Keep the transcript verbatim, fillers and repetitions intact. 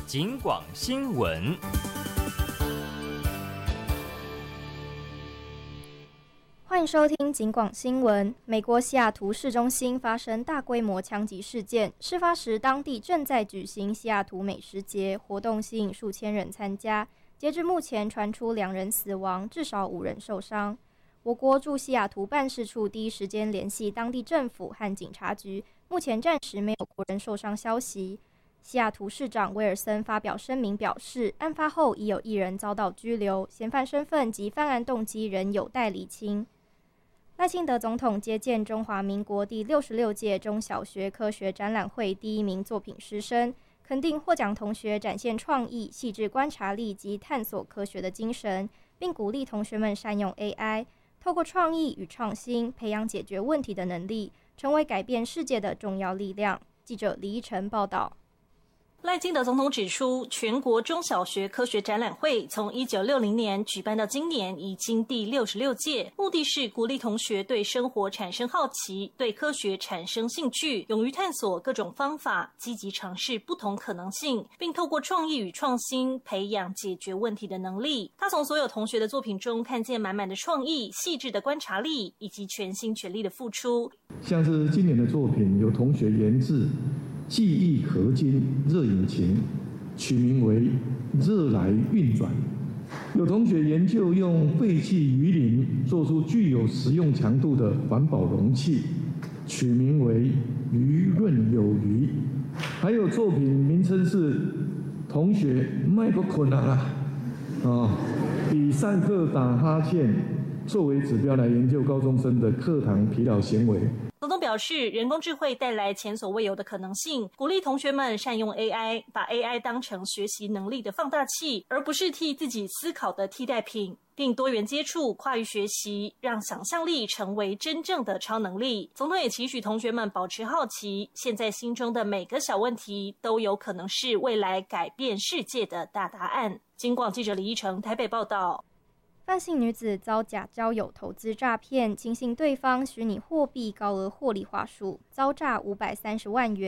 警广新闻。 欢迎收听警广新闻。美国西雅图市中心发生大规模枪击事件，事发时当地正在举行西雅图美食节，活动吸引数千人参加。截至目前，传出两人死亡，至少五人受伤。我国驻西雅图办事处第一时间联系当地政府和警察局，目前暂时没有国人受伤消息。西雅图市长威尔森发表声明表示，案发后已有一人遭到拘留，嫌犯身份及犯案动机仍有待厘清。赖清德总统接见中华民国第六十六届中小学科学展览会第一名作品师生，肯定获奖同学展现创意、细致观察力及探索科学的精神，并鼓励同学们善用 A I， 透过创意与创新，培养解决问题的能力，成为改变世界的重要力量。记者李依晨报道。 赖清德总统指出，全国中小学科学展览会从一九六零年举办到今年已经第六十六届，目的是鼓励同学对生活产生好奇，对科学产生兴趣，勇于探索各种方法，积极尝试不同可能性，并透过创意与创新培养解决问题的能力。他从所有同学的作品中看见满满的创意、细致的观察力以及全心全力的付出。 像是今年的作品，有同学研制记忆合金热引擎，取名为热来运转；有同学研究用废弃鱼鳞做出具有实用强度的环保容器，取名为鱼润有余；还有作品名称是同学麦克困难啦，啊，以上课打哈欠作为指标来研究高中生的课堂疲劳行为。 总统表示，人工智慧带来前所未有的可能性，鼓励同学们善用 A I， 把 A I 当成学习能力的放大器，而不是替自己思考的替代品，并多元接触、跨域学习，让想象力成为真正的超能力。总统也期许同学们保持好奇，现在心中的每个小问题都有可能是未来改变世界的大答案。警广记者李依晨台北报道。 范姓女子遭假交友投资诈骗，轻信对方虚拟货币高额获利话术，遭诈五百三十万元，